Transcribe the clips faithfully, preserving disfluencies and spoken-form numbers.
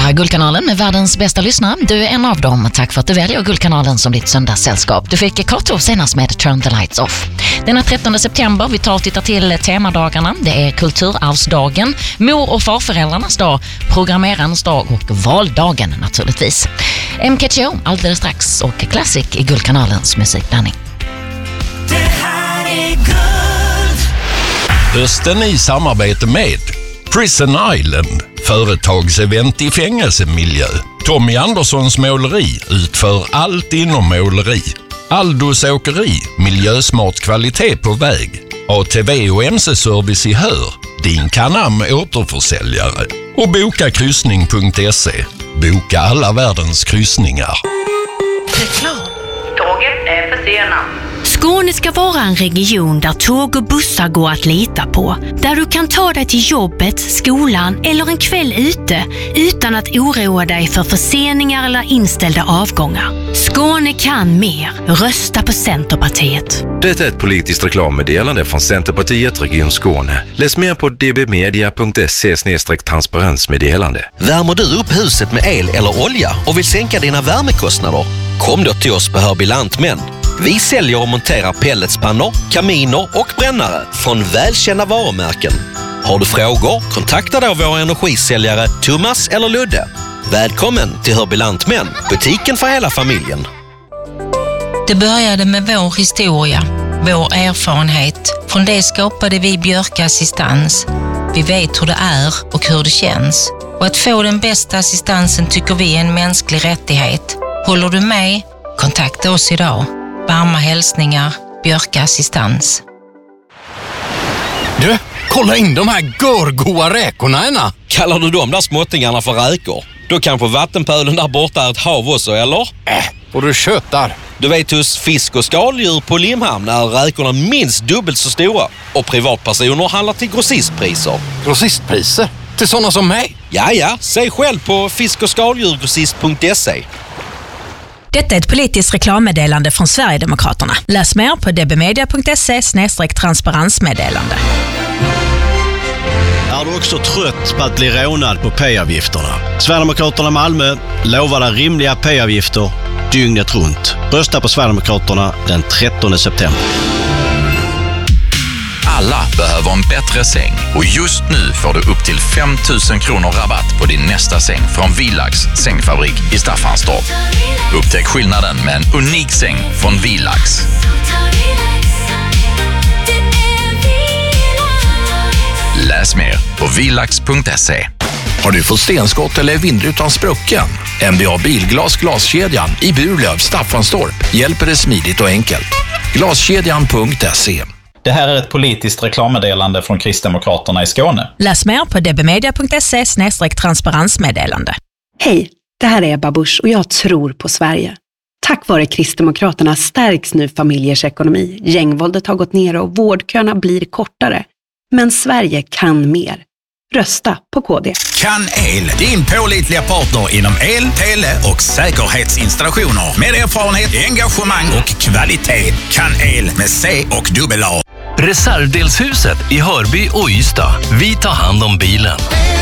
här är Guldkanalen med världens bästa lyssnare. Du är en av dem. Tack för att du väljer Guldkanalen som ditt söndagssällskap. Du fick Kato senast med Turn the Lights Off. Den är trettonde september. Vi tar och tittar till temadagarna. Det är kulturarvsdagen, mor- och farföräldrarnas dag, programmerarens dag och valdagen naturligtvis. M K T O alldeles strax och Classic i Guldkanalens musikblandning. Det här är Guld. Hösten i samarbete med Prison Island, företagsevent i fängelsemiljö. Tommy Anderssons måleri utför allt inom måleri. Aldos åkeri, miljösmart kvalitet på väg. A T V och M C-service i Hör, din Canam återförsäljare. Och boka kryssning punkt se. Boka alla världens kryssningar. Reklam. Tåget är försenat. Skåne ska vara en region där tåg och bussar går att lita på. Där du kan ta dig till jobbet, skolan eller en kväll ute utan att oroa dig för förseningar eller inställda avgångar. Skåne kan mer. Rösta på Centerpartiet. Det är ett politiskt reklammeddelande från Centerpartiet Region Skåne. Läs mer på d b media punkt se slash transparensmeddelande. Värmer du upp huset med el eller olja och vill sänka dina värmekostnader? Kom då till oss på Hörby Lantmän. Vi säljer och monterar pelletspannor, kaminer och brännare från välkända varumärken. Har du frågor? Kontakta då våra energisäljare Thomas eller Ludde. Välkommen till Hörby Lantmän, butiken för hela familjen. Det började med vår historia, vår erfarenhet. Från det skapade vi Björka Assistans. Vi vet hur det är och hur det känns. Och att få den bästa assistansen tycker vi är en mänsklig rättighet. Håller du med? Kontakta oss idag. Varma hälsningar, Björka Assistans. Du, kolla in de här görgoa räkorna ena. Kallar du de där småttingarna för räkor? Då kanske vattenpölen där borta är ett hav också, eller? Äh, och du tjötar. Du vet, hos fisk- och skaldjur på Limhamn är räkorna minst dubbelt så stora. Och privatpersoner handlar till grossistpriser. Grossistpriser? Till sådana som mig? Ja, ja. Se själv på fisk- och skaldjurgrossist punkt se. Detta är ett politiskt reklammeddelande från Sverigedemokraterna. Läs mer på d b media punkt se slash transparensmeddelande. Är du också trött på att bli rånad på P-avgifterna? Sverigedemokraterna Malmö lovar dig rimliga P-avgifter dygnet runt. Rösta på Sverigedemokraterna den trettonde september. Alla behöver en bättre säng och just nu får du upp till fem tusen kronor rabatt på din nästa säng från Villax sängfabrik i Staffanstorp. Upptäck skillnaden med en unik säng från Villax. Läs mer på villax punkt se. Har du fått stenskott eller vindrutan sprucken? M B A Bilglas glaskedjan i Burlöv, Staffanstorp hjälper dig smidigt och enkelt. glaskedjan punkt se. Det här är ett politiskt reklammeddelande från Kristdemokraterna i Skåne. Läs mer på d b media punkt se slash transparensmeddelande. Hej, det här är Ebba Busch och jag tror på Sverige. Tack vare Kristdemokraterna stärks nu familjers ekonomi. Gängvåldet har gått ner och vårdköerna blir kortare. Men Sverige kan mer. Rösta på K D. Kan El, din pålitliga partner inom el, tele och säkerhetsinstallationer. Med erfarenhet, engagemang och kvalitet. Kan El med C och dubbel A. Reservdelshuset i Hörby och Ystad. Vi tar hand om bilen.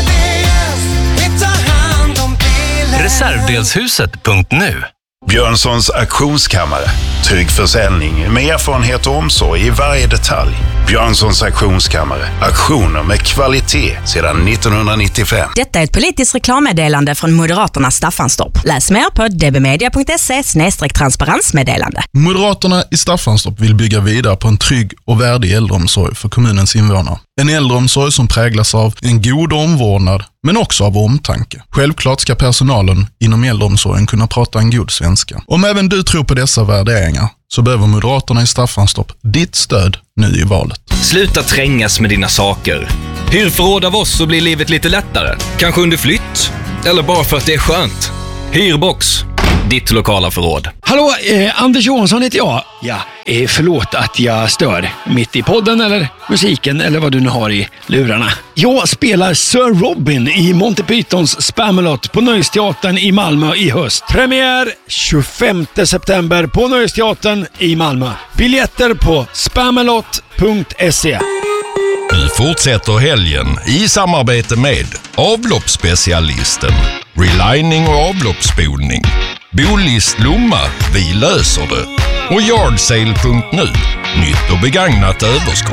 Reservdelshuset punkt nu. Björnssons auktionskammare. Trygg försäljning med erfarenhet och omsorg i varje detalj. Björnssons auktionskammare. Auktioner med kvalitet sedan nittonhundranittiofem. Detta är ett politiskt reklammeddelande från Moderaterna Staffanstorp. Läs mer på d b media punkt se slash transparensmeddelande. Moderaterna i Staffanstorp vill bygga vidare på en trygg och värdig äldreomsorg för kommunens invånare. En äldreomsorg som präglas av en god omvårdnad men också av omtanke. Självklart ska personalen inom äldreomsorgen kunna prata en god svenska. Om även du tror på dessa värderingar så behöver Moderaterna i Staffanstorp ditt stöd nu i valet. Sluta trängas med dina saker. Hyr förråd av oss så blir livet lite lättare. Kanske under flytt. Eller bara för att det är skönt. Hyrbox. Ditt lokala förråd. Hallå, eh, Anders Johansson heter jag. Ja, eh, förlåt att jag stör. Mitt i podden eller musiken eller vad du nu har i lurarna. Jag spelar Sir Robin i Monty Pythons Spamalot på Nöjesteatern i Malmö i höst. Premiär tjugofemte september på Nöjesteatern i Malmö. Biljetter på spamalot punkt se. Vi fortsätter helgen i samarbete med avloppsspecialisten relining och avloppsspolning. Bolist Lomma, vi löser det. Och Yardsale punkt nu, nytt och begagnat överskott.